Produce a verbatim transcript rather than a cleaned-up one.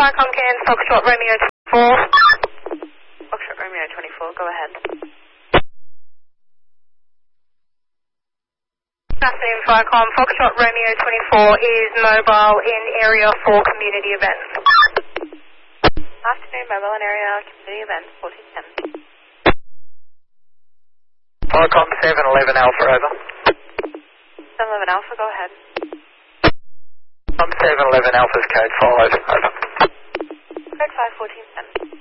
Viacom Cairns, Foxtrot Romeo twenty-four. Foxtrot Romeo twenty-four, go ahead. Good afternoon, Viacom. Foxtrot Romeo twenty-four is mobile in area for community events. Afternoon, mobile in area, community events, fourteen ten. Viacom seven eleven Alpha, over. seven eleven Alpha, go ahead. I'm seven eleven Alpha's code five, over. Code five, fourteen ten.